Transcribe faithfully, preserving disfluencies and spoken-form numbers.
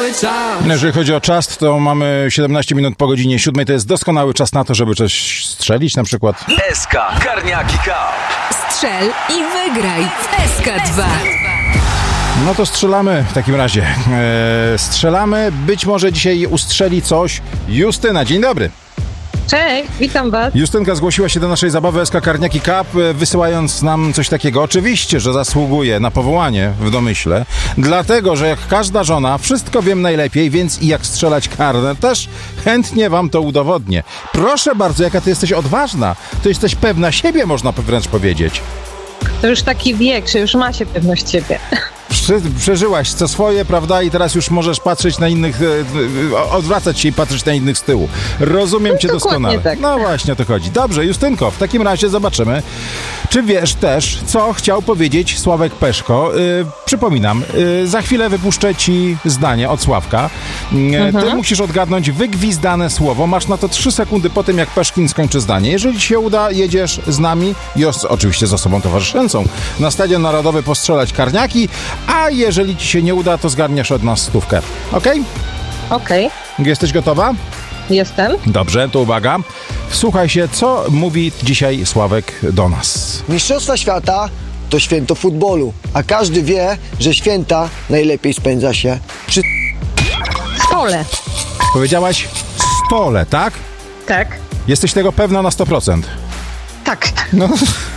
cały czas. Jeżeli chodzi o czas, to mamy siedemnaście minut po godzinie siódmej. To jest doskonały czas na to, żeby coś strzelić na przykład. S K Karniaki Cup. Strzel i wygraj w S K dwa. No to strzelamy w takim razie. Eee, strzelamy. Być może dzisiaj ustrzeli coś Justyna. Dzień dobry. Cześć, witam was. Justynka zgłosiła się do naszej zabawy S K Karniaki Cup, wysyłając nam coś takiego. Oczywiście, że zasługuje na powołanie w domyśle, dlatego, że jak każda żona, wszystko wiem najlepiej, więc i jak strzelać karne, też chętnie wam to udowodnię. Proszę bardzo, jaka ty jesteś odważna. To jesteś pewna siebie, można wręcz powiedzieć. To już taki wiek, że już ma się pewność siebie. Przeżyłaś co swoje, prawda? I teraz już możesz patrzeć na innych, odwracać się i patrzeć na innych z tyłu. Rozumiem No, cię doskonale. tak. No właśnie o to chodzi. Dobrze, Justynko, w takim razie zobaczymy, czy wiesz też, co chciał powiedzieć Sławek Peszko. Yy, przypominam, yy, za chwilę wypuszczę ci zdanie od Sławka. Yy, mhm. Ty musisz odgadnąć wygwizdane słowo. Masz na to trzy sekundy po tym, jak Peszkin skończy zdanie. Jeżeli ci się uda, jedziesz z nami i os- oczywiście z osobą towarzyszącą na Stadion Narodowy postrzelać karniaki, a jeżeli ci się nie uda, to zgarniesz od nas stówkę. Okej? Okej, Okay? Jesteś gotowa? jestem. Dobrze, to uwaga. Wsłuchaj się, co mówi dzisiaj Sławek do nas. Mistrzostwa świata to święto futbolu, a każdy wie, że święta najlepiej spędza się przy... Stole. Powiedziałaś stole, tak? Tak. Jesteś tego pewna na sto procent? Tak. No...